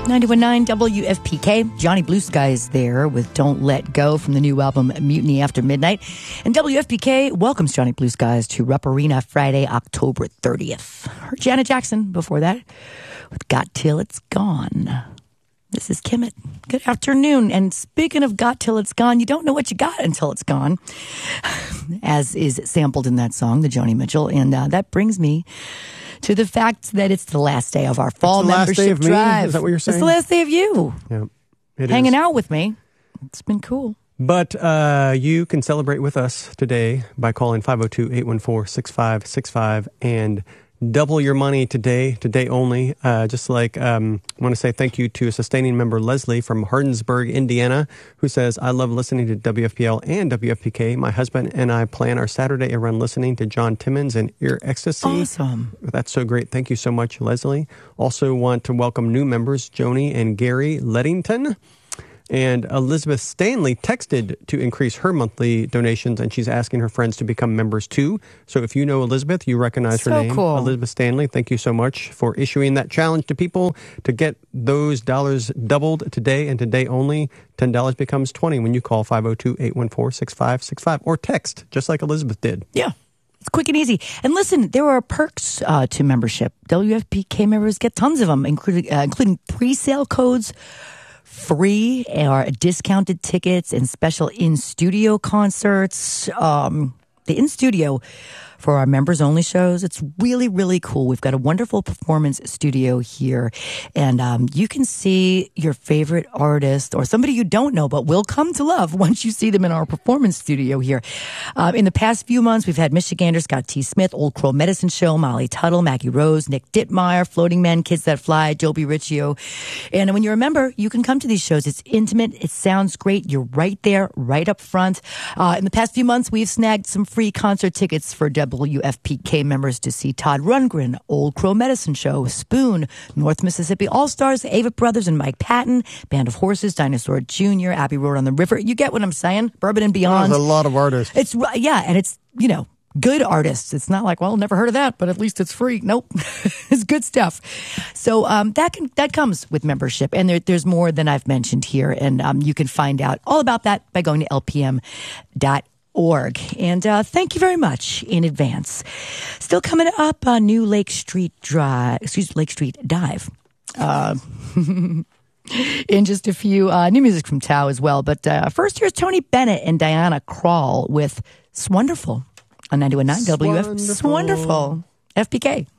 91.9 WFPK. Johnny Blue Sky is there with Don't Let Go from the new album Mutiny After Midnight. And WFPK welcomes Johnny Blue Skies to Rupp Arena Friday, October 30th. Heard Janet Jackson before that with Got Till It's Gone. This is Kimmit. Good afternoon. And speaking of Got Till It's Gone, you don't know what you got until it's gone, as is sampled in that song, the Joni Mitchell. And that brings me to the fact that it's the last day of our fall membership drive. Is that what you're saying? It's the last day of you. Yeah, hanging out with me. It's been cool. But you can celebrate with us today by calling 502-814-6565 and double your money today only. Just like I want to say thank you to a sustaining member, Leslie from Hardensburg, Indiana, who says, I love listening to WFPL and WFPK. My husband and I plan our Saturday around listening to John Timmons and Ear Ecstasy. Awesome. That's so great. Thank you so much, Leslie. Also want to welcome new members, Joni and Gary Leddington. And Elizabeth Stanley texted to increase her monthly donations, and she's asking her friends to become members too. So if you know Elizabeth, you recognize her name. Cool. Elizabeth Stanley, thank you so much for issuing that challenge to people to get those dollars doubled today and today only. $10 becomes $20 when you call 502-814-6565 or text, just like Elizabeth did. Yeah. It's quick and easy. And listen, there are perks to membership. WFPK members get tons of them, including pre-sale codes, free or discounted tickets, and special in-studio concerts. The in-studio for our members-only shows, it's really, really cool. We've got a wonderful performance studio here, and you can see your favorite artist or somebody you don't know but will come to love once you see them in our performance studio here. In the past few months, we've had Michigander, Scott T. Smith, Old Crow Medicine Show, Molly Tuttle, Maggie Rose, Nick Dittmeyer, Floating Men, Kids That Fly, Joby Riccio. And when you're a member, you can come to these shows. It's intimate. It sounds great. You're right there, right up front. In the past few months, we've snagged some free concert tickets for WFPK members to see Todd Rundgren, Old Crow Medicine Show, Spoon, North Mississippi All-Stars, Avett Brothers and Mike Patton, Band of Horses, Dinosaur Jr., Abbey Road on the River. You get what I'm saying? Bourbon and Beyond. There's a lot of artists. It's, yeah, and it's, good artists. It's not like, well, never heard of that, but at least it's free. Nope. It's good stuff. So that comes with membership. And there's more than I've mentioned here. And you can find out all about that by going to lpm.org. And thank you very much in advance. Still coming up on new Lake Street Dive. In just a few new music from Tao as well. But first, here's Tony Bennett and Diana Krall with Swonderful on 91.9 WF. Swonderful. FPK.